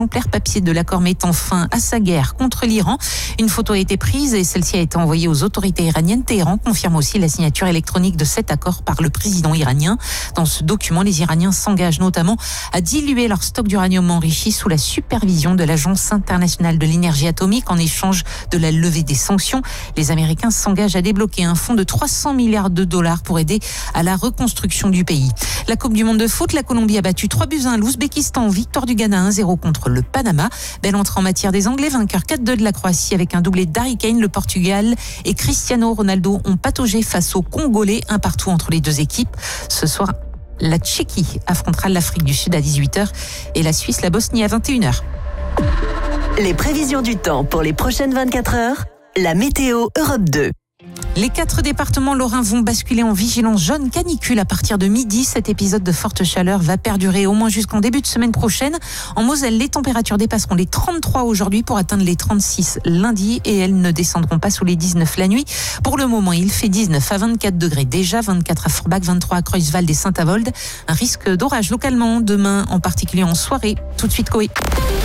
exemplaire papier de l'accord mettant fin à sa guerre contre l'Iran. Une photo a été prise et celle-ci a été envoyée aux autorités iraniennes. Téhéran confirme aussi la signature électronique de cet accord par le président iranien. Dans ce document, les Iraniens s'engagent notamment à diluer leur stock d'uranium enrichi sous la supervision de l'Agence internationale de l'énergie atomique en échange de la levée des sanctions. Les Américains s'engagent à débloquer un fonds de 300 milliards de dollars pour aider à la reconstruction du pays. La Coupe du monde de foot, la Colombie a battu 3-1 l'Ouzbékistan. Victoire du Ghana 1-0 contre le Panama. Belle entrée en matière des Anglais, vainqueur 4-2 de la Croatie avec un doublé d'Harry Kane. Le Portugal et Cristiano Ronaldo ont pataugé face aux Congolais, un partout entre les deux équipes. Ce soir, la Tchéquie affrontera l'Afrique du Sud à 18h et la Suisse, la Bosnie à 21h. Les prévisions du temps pour les prochaines 24 heures, la météo Europe 2. Les 4 départements lorrains vont basculer en vigilance jaune canicule à partir de midi. Cet épisode de forte chaleur va perdurer au moins jusqu'en début de semaine prochaine. En Moselle, les températures dépasseront les 33 aujourd'hui pour atteindre les 36 lundi et elles ne descendront pas sous les 19 la nuit. Pour le moment, il fait 19 à 24 degrés déjà, 24 à Forbach, 23 à Creutzwald et Saint-Avold. Un risque d'orage localement demain, en particulier en soirée. Tout de suite, Koé.